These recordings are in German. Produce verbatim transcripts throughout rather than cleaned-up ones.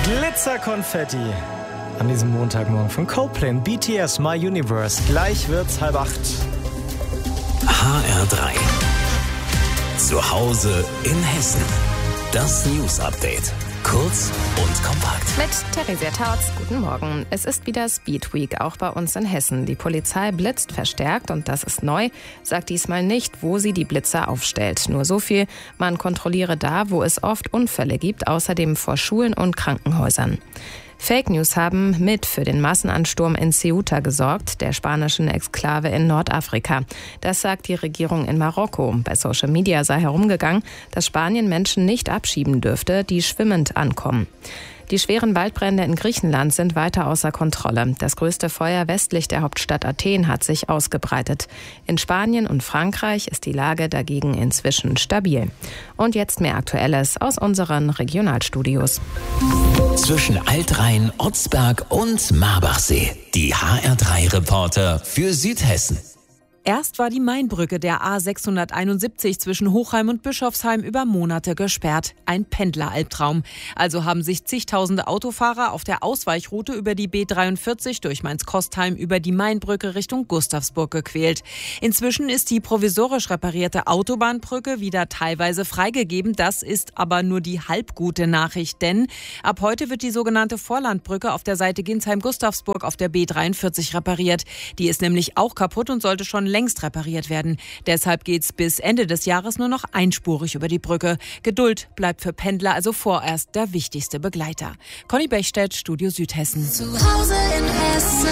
Glitzerkonfetti an diesem Montagmorgen von Coldplay, B T S, My Universe. Gleich wird's halb acht. H R drei. Zu Hause in Hessen. Das News Update. Kurz und kompakt. Mit Theresia Tautz, guten Morgen. Es ist wieder Speed Week, auch bei uns in Hessen. Die Polizei blitzt verstärkt und das ist neu, sagt diesmal nicht, wo sie die Blitzer aufstellt. Nur so viel, man kontrolliere da, wo es oft Unfälle gibt, außerdem vor Schulen und Krankenhäusern. Fake News haben mit für den Massenansturm in Ceuta gesorgt, der spanischen Exklave in Nordafrika. Das sagt die Regierung in Marokko. Bei Social Media sei herumgegangen, dass Spanien Menschen nicht abschieben dürfte, die schwimmend ankommen. Die schweren Waldbrände in Griechenland sind weiter außer Kontrolle. Das größte Feuer westlich der Hauptstadt Athen hat sich ausgebreitet. In Spanien und Frankreich ist die Lage dagegen inzwischen stabil. Und jetzt mehr Aktuelles aus unseren Regionalstudios. Zwischen Altrhein, Otzberg und Marbachsee. Die H R drei Reporter für Südhessen. Erst war die Mainbrücke der A sechshunderteinundsiebzig zwischen Hochheim und Bischofsheim über Monate gesperrt. Ein Pendleralbtraum. Also haben sich zigtausende Autofahrer auf der Ausweichroute über die B dreiundvierzig durch Mainz-Kostheim über die Mainbrücke Richtung Gustavsburg gequält. Inzwischen ist die provisorisch reparierte Autobahnbrücke wieder teilweise freigegeben. Das ist aber nur die halbgute Nachricht, denn ab heute wird die sogenannte Vorlandbrücke auf der Seite Ginsheim-Gustavsburg auf der B dreiundvierzig repariert. Die ist nämlich auch kaputt und sollte schon längst repariert werden. Deshalb geht's bis Ende des Jahres nur noch einspurig über die Brücke. Geduld bleibt für Pendler also vorerst der wichtigste Begleiter. Conny Bechstedt, Studio Südhessen. Zu Hause in Hessen.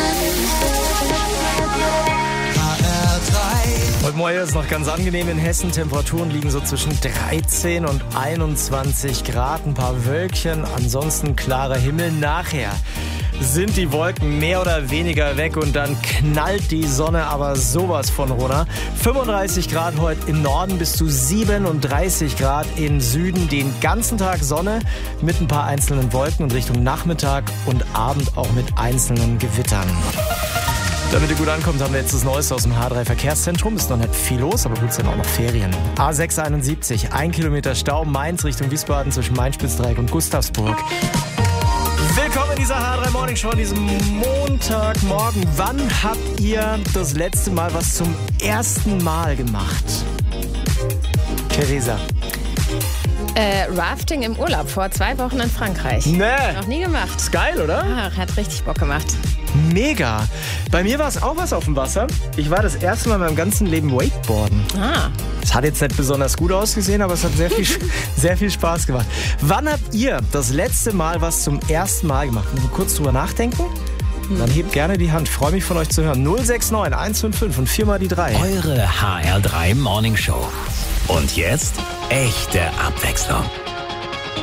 H R drei. Heute Morgen ist es noch ganz angenehm in Hessen. Temperaturen liegen so zwischen dreizehn und einundzwanzig Grad. Ein paar Wölkchen, ansonsten klarer Himmel. Nachher sind die Wolken mehr oder weniger weg und dann knallt die Sonne aber sowas von runter. fünfunddreißig Grad heute im Norden, bis zu siebenunddreißig Grad im Süden. Den ganzen Tag Sonne mit ein paar einzelnen Wolken und Richtung Nachmittag und Abend auch mit einzelnen Gewittern. Damit ihr gut ankommt, haben wir jetzt das Neueste aus dem H drei Verkehrszentrum. Ist noch nicht viel los, aber gut, sind auch noch Ferien. A sechshunderteinundsiebzig, ein Kilometer Stau, Mainz Richtung Wiesbaden zwischen Main-Spitzdreieck und Gustavsburg. Willkommen in dieser H drei Morning Show an diesem Montagmorgen. Wann habt ihr das letzte Mal was zum ersten Mal gemacht? Theresa. Äh, Rafting im Urlaub vor zwei Wochen in Frankreich. Nee. Noch nie gemacht. Ist geil, oder? Ach, hat richtig Bock gemacht. Mega. Bei mir war es auch was auf dem Wasser. Ich war das erste Mal in meinem ganzen Leben Wakeboarden. Ah. Es hat jetzt nicht besonders gut ausgesehen, aber es hat sehr viel, sehr viel Spaß gemacht. Wann habt ihr das letzte Mal was zum ersten Mal gemacht? Wenn wir kurz drüber nachdenken, dann hebt gerne die Hand. Ich freue mich von euch zu hören. null sechs neun eins fünf fünf und viermal die drei. Eure H R drei Morning Show. Und jetzt echte Abwechslung.